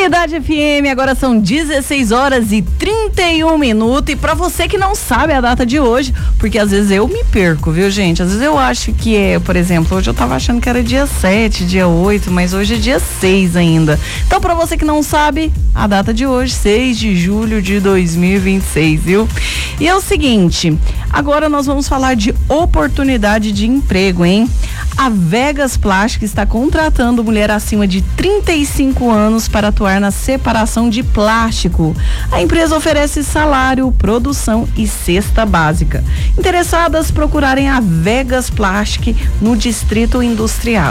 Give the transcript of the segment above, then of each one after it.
Cidade FM, agora são 16 horas e 31 minutos. E pra você que não sabe a data de hoje, porque às vezes eu me perco, viu, gente? Às vezes eu acho que é, por exemplo, hoje eu tava achando que era dia 7, dia 8, mas hoje é dia 6 ainda. Então, pra você que não sabe, a data de hoje, 6 de julho de 2026, viu? E é o seguinte, agora nós vamos falar de oportunidade de emprego, hein? A Vegas Plástica está contratando mulher acima de 35 anos para atuar na separação de plástico. A empresa oferece salário, produção e cesta básica. Interessadas procurarem a Vegas Plastic no Distrito Industrial.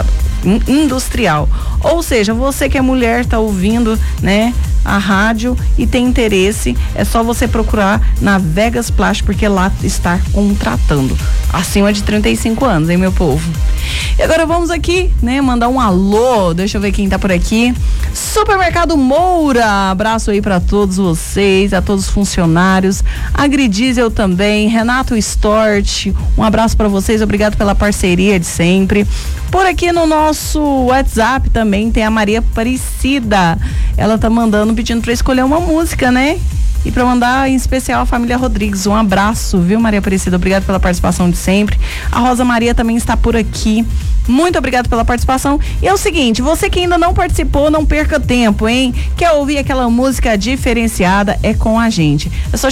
Ou seja, você que é mulher, está ouvindo, né, a rádio e tem interesse, é só você procurar na Vegas Plastic, porque lá está contratando acima de 35 anos, hein, meu povo? E agora vamos aqui, né, mandar um alô, deixa eu ver quem tá por aqui. Supermercado Moura, abraço aí para todos vocês, a todos os funcionários, Agridiesel também, Renato Stort, um abraço para vocês, obrigado pela parceria de sempre. Por aqui no nosso WhatsApp também tem a Maria Aparecida, ela tá mandando, pedindo para escolher uma música, né? E para mandar em especial a família Rodrigues, um abraço, viu, Maria Aparecida? Obrigado pela participação de sempre. A Rosa Maria também está por aqui. Muito obrigado pela participação. E é o seguinte, você que ainda não participou, não perca tempo, hein? Quer ouvir aquela música diferenciada? É com a gente. É só